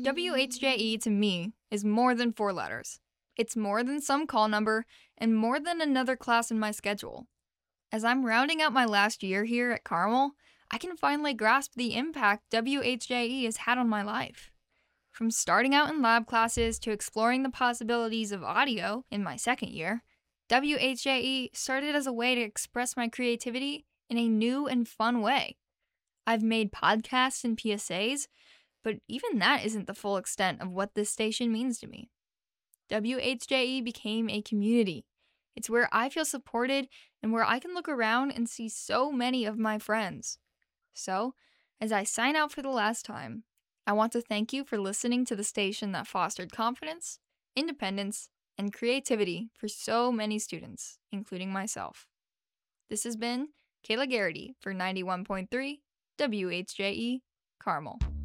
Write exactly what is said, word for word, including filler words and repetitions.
W H J E to me is more than four letters. It's more than some call number and more than another class in my schedule. As I'm rounding out my last year here at Carmel, I can finally grasp the impact W H J E has had on my life. From starting out in lab classes to exploring the possibilities of audio in my second year, W H J E started as a way to express my creativity in a new and fun way. I've made podcasts and P S As, but even that isn't the full extent of what this station means to me. W H J E became a community. It's where I feel supported and where I can look around and see so many of my friends. So, as I sign out for the last time, I want to thank you for listening to the station that fostered confidence, independence, and creativity for so many students, including myself. This has been Kayla Garrity for ninety-one point three W H J E, Carmel.